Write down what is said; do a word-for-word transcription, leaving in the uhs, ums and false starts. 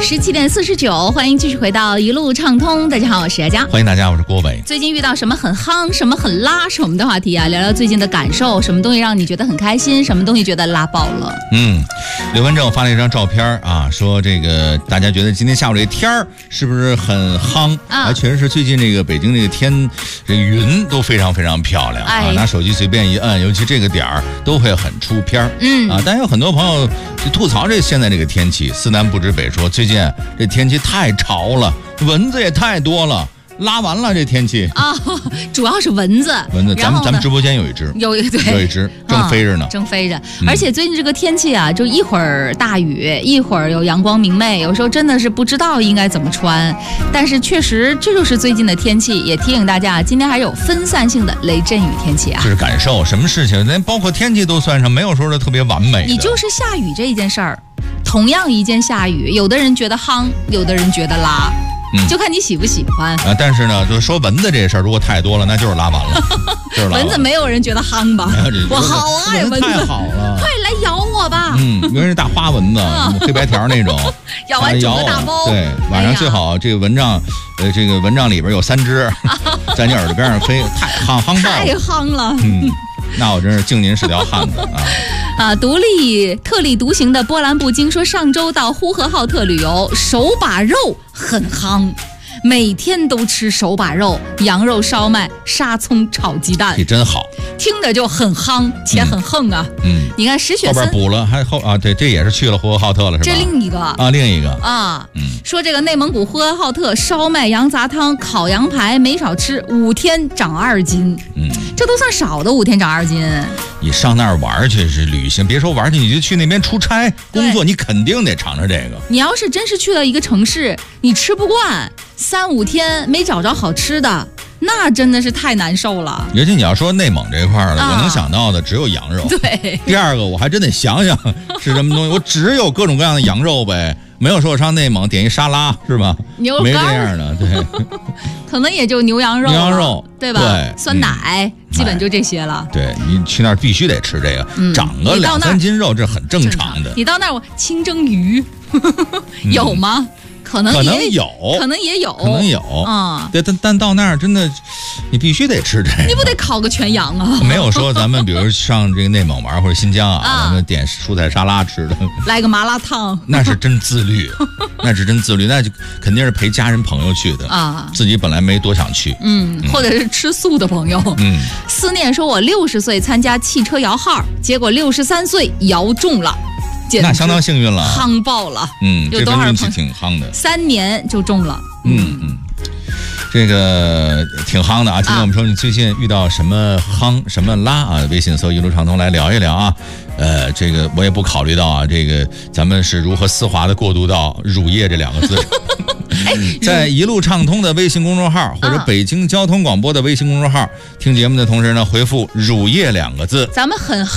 十七点四十九，欢迎继续回到一路畅通。大家好，我是佳佳。 欢迎大家，我是郭伟。 最近遇到什么很夯，什么很拉，是我们的话题啊，聊聊最近的感受，什么东西让你觉得很开心，什么东西觉得拉爆了。 嗯，刘文正发了一张照片啊，说这个大家觉得今天下午这天儿是不是很夯啊？确实是，最近这个北京这个天，这个云都非常非常漂亮、哎、啊，拿手机随便一摁，尤其这个点儿都会很出片儿。嗯啊，但有很多朋友就吐槽这现在这个天气，思南不知北说，最近这天气太潮了，蚊子也太多了。拉完了这天气啊、哦，主要是蚊子。 蚊子，咱们咱们直播间有一只， 有一对， 有一只正飞着呢， 正飞着。而且最近这个天气啊，就一会儿大雨，一会儿有阳光明媚，有时候真的是不知道应该怎么穿。但是确实，这就是最近的天气，也提醒大家，今天还有分散性的雷阵雨天气啊。 就是感受什么事情，连包括天气都算上，没有说是特别完美的。 你就是下雨这一件事儿，同样一件下雨，有的人觉得夯，有的人觉得拉。嗯、就看你喜不喜欢啊！但是呢，就是说蚊子这事儿，如果太多了，那就是拉完了。就是拉完了。 蚊子没有人觉得夯吧？我好爱蚊子， 太好了！ 快来咬我吧！ 嗯，因为是大花蚊子，黑白条那种， 咬完整个大包。 对，晚上最好这个蚊帐，呃，这个蚊帐里边有三只，在你耳朵边上飞，太夯夯爆了， 太夯了。 嗯。那我真是敬您是条汉子啊！ 啊，独立特立独行的波兰布京说，上周到呼和浩特旅游，手把肉很夯，每天都吃手把肉、羊肉烧麦、沙葱炒鸡蛋， 这真好， 听着就很夯且很横啊！嗯，你看石雪森后边补了，还后啊，对，这也是去了呼和浩特了，是吧？ 这另一个啊，另一个啊，嗯，说这个内蒙古呼和浩特烧麦、羊杂汤、烤羊排没少吃，五天长二斤，嗯，这都算少的，五天长二斤。 你上那儿玩去是旅行，别说玩去，你就去那边出差工作，你肯定得尝尝这个。 你要是真是去了一个城市，你吃不惯，三五天没找着好吃的，那真的是太难受了。 尤其你要说内蒙这块的、啊，我能想到的只有羊肉。 对。 第二个，我还真得想想是什么东西，我只有各种各样的羊肉呗，没有说我上内蒙点一沙拉是吧？ 牛肝没这样的，对。 可能也就牛羊肉， 牛羊肉对吧？ 对， 酸奶、嗯、基本就这些了。 对，你去那儿必须得吃这个，嗯、长个两三斤肉这很正常的。 你到那儿我清蒸鱼有吗？可能可能有， 可能也有， 可能有啊、嗯。对，但但到那儿真的，你必须得吃这个。 你不得烤个全羊啊？ 没有说咱们比如上这个内蒙玩或者新疆啊，啊咱们点蔬菜沙拉吃的， 来个麻辣烫， 那是真自律，那是真自律，那就肯定是陪家人朋友去的啊。自己本来没多想去， 嗯，或者是吃素的朋友。嗯，思念说，我六十岁参加汽车摇号，结果六十三岁摇中了。 那相当幸运了， 夯爆了， 嗯，这份运气挺夯的， 三年就中了， 嗯嗯，这个挺夯的啊。今天我们说你最近遇到什么夯什么拉啊？微信搜一路畅通来聊一聊啊。呃，这个我也不考虑到啊，这个咱们是如何丝滑的过渡到乳业这两个字。在一路畅通的微信公众号或者北京交通广播的微信公众号听节目的同时呢，回复乳业两个字， 咱们很